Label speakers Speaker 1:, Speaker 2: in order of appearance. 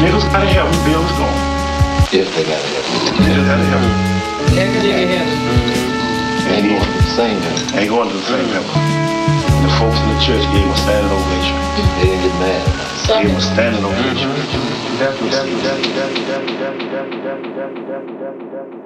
Speaker 1: Niggas gotta help when bills gone.
Speaker 2: If they gotta help.
Speaker 1: Niggas gotta help.
Speaker 3: Every nigga has
Speaker 2: Ain't going to the same help.
Speaker 1: Ain't going to the same level. And the folks in the church gave him a standing ovation.
Speaker 2: They didn't get mad.
Speaker 1: Gave him a standing ovation.
Speaker 3: definitely.